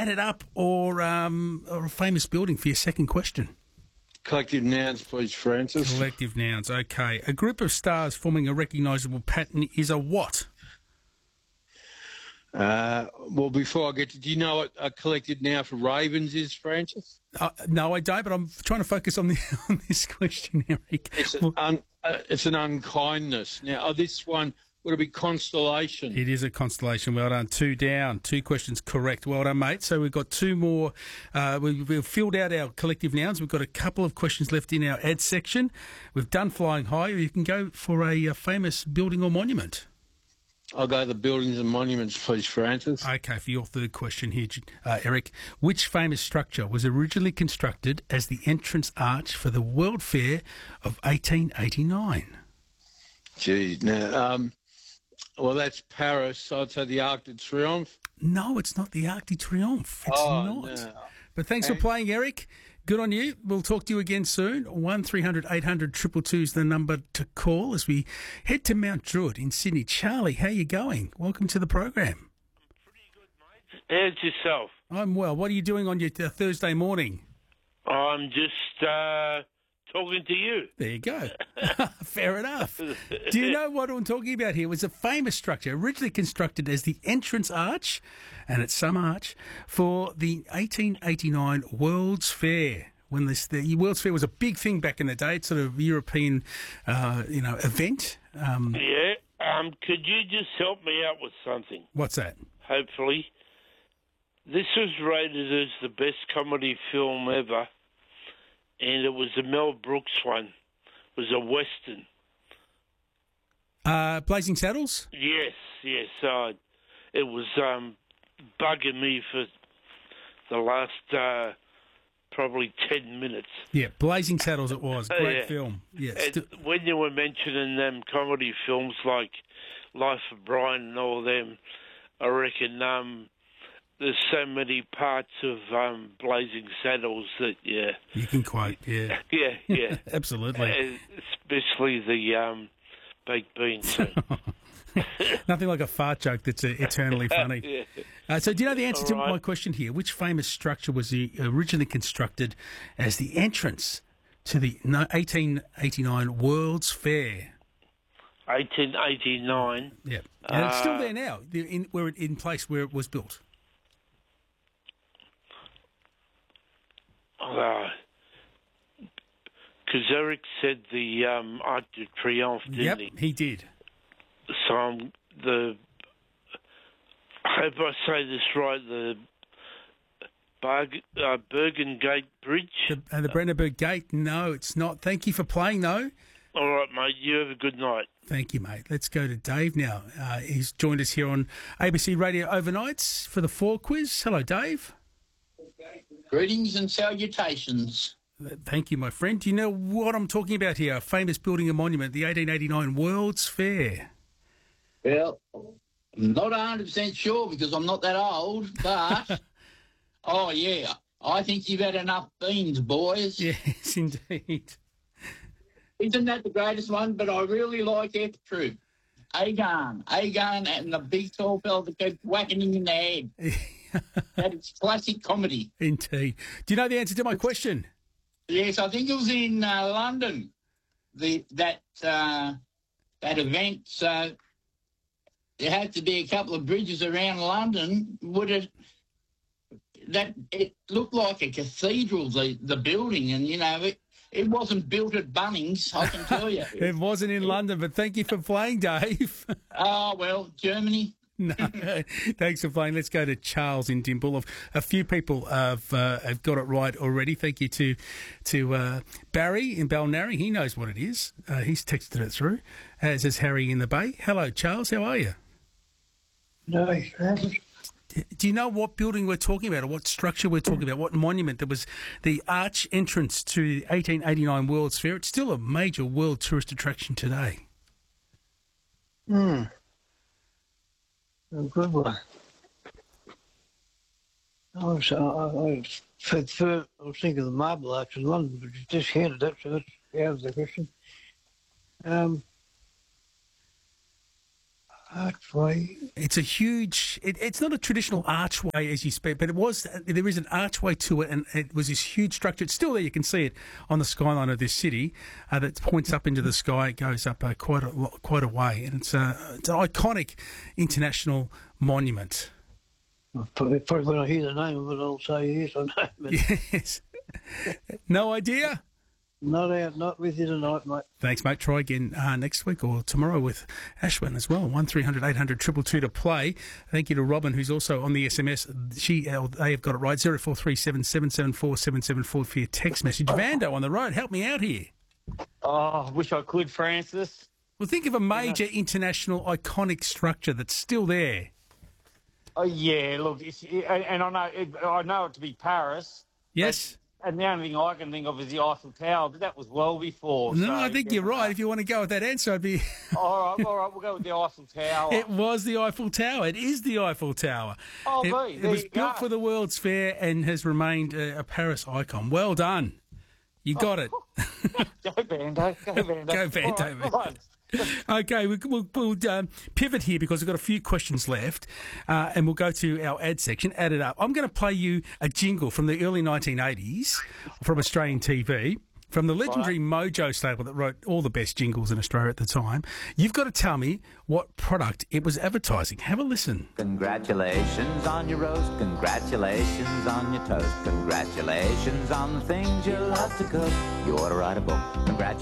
add it up or a famous building for your second question? Collective nouns, please, Francis. Collective nouns, okay. A group of stars forming a recognisable pattern is a what? Well, before I get to, do you know what a collective noun for ravens is, Francis? No, I don't, but I'm trying to focus on on this question, Eric. It's an unkindness. Now, this one, would it be constellation? It is a constellation. Well done. 2 down. 2 questions correct. Well done, mate. So we've got 2 more. We've filled out our collective nouns. We've got a couple of questions left in our add section. We've done flying high. You can go for a famous building or monument. I'll go the buildings and monuments, please, Francis. Okay, for your third question here, Eric. Which famous structure was originally constructed as the entrance arch for the World Fair of 1889? Gee, now, well, that's Paris, so I'd say the Arc de Triomphe. No, it's not the Arc de Triomphe. It's not. No. But thanks for playing, Eric. Good on you. We'll talk to you again soon. 1300 800 222 is the number to call as we head to Mount Druitt in Sydney. Charlie, how you going? Welcome to the program. Pretty good, mate. How's yourself? I'm well. What are you doing on your Thursday morning? I'm just talking to you. There you go. Fair enough. Do you know what I'm talking about here? It was a famous structure originally constructed as the entrance arch, and it's some arch, for the 1889 World's Fair. When the World's Fair was a big thing back in the day. It's sort of European, event. Yeah. Could you just help me out with something? What's that? Hopefully. This was rated as the best comedy film ever, and it was the Mel Brooks one. It was a Western. Blazing Saddles? Yes. It was bugging me for the last probably 10 minutes. Yeah, Blazing Saddles it was. Great film. Yeah. When you were mentioning them comedy films like Life of Brian and all them, I reckon there's so many parts of Blazing Saddles that, you can quote, yeah. Yeah. Absolutely. Especially the baked beans. Nothing like a fart joke that's eternally funny. Yeah. So do you know the answer to All right. my question here? Which famous structure was originally constructed as the entrance to the 1889 World's Fair? 1889. Yeah. And it's still there now, in place where it was built. Because Eric said the Arc de Triomphe, didn't he? Yep, he did. So I hope I say this right, the Bergen Gate Bridge. The Brandenburg Gate, no, it's not. Thank you for playing, though. All right, mate, you have a good night. Thank you, mate. Let's go to Dave now. He's joined us here on ABC Radio Overnights for the 4 quiz. Hello, Dave. Greetings and salutations. Thank you, my friend. Do you know what I'm talking about here? A famous building and monument, the 1889 World's Fair. Well, I'm not 100% sure because I'm not that old, but, oh, yeah, I think you've had enough beans, boys. Yes, indeed. Isn't that the greatest one? But I really like F Troop. Agarn, and the big tall fella that keeps whacking him in the head. That is classic comedy. Indeed. Do you know the answer to my question? Yes, I think it was in London, that event. So there had to be a couple of bridges around London. It looked like a cathedral, the building, and, it wasn't built at Bunnings, I can tell you. It wasn't in London, but thank you for playing, Dave. Oh, well, Germany. No, thanks for playing. Let's go to Charles in Dimbull. A few people have got it right already. Thank you to Barry in Balnarring. He knows what it is. He's texted it through, as is Harry in the Bay. Hello, Charles. How are you? No, do you know what building we're talking about or what structure we're talking about, what monument that was the arch entrance to the 1889 World's Fair? It's still a major world tourist attraction today. A good one. I was thinking of the Marble Arch in London, but you just handed that, so that's out of the question. Archway. It's a huge. It's not a traditional archway as you speak, but it was. There is an archway to it, and it was this huge structure. It's still there. You can see it on the skyline of this city that points up into the sky. It goes up quite a way, and it's an iconic international monument. Probably when I hear the name of it, I'll say yes, I know. But Yes. No idea. not with you tonight, mate. Thanks, mate. Try again next week or tomorrow with Ashwin as well. 1300 800 222 to play. Thank you to Robin, who's also on the SMS. They have got it right. 0437 774 774 for your text message. Vando on the road. Help me out here. Oh, I wish I could, Francis. Well, think of a major international iconic structure that's still there. Oh, yeah, look, and I know it to be Paris. Yes? And the only thing I can think of is the Eiffel Tower, but that was well before. No, so, I think you're right. If you want to go with that answer, I'd be... All right, we'll go with the Eiffel Tower. It was the Eiffel Tower. It is the Eiffel Tower. Oh, it was built for the World's Fair and has remained a Paris icon. Well done. You got it. Go Bando. Go Bando. Go Bando, All mate. right. Okay, we'll pivot here because we've got a few questions left, and we'll go to our ad section, add it up. I'm going to play you a jingle from the early 1980s from Australian TV, from the legendary Mojo stable that wrote all the best jingles in Australia at the time. You've got to tell me what product it was advertising. Have a listen. Congratulations on your roast, congratulations on your toast, congratulations on the things you love to cook. You ought to write a book. Congratulations.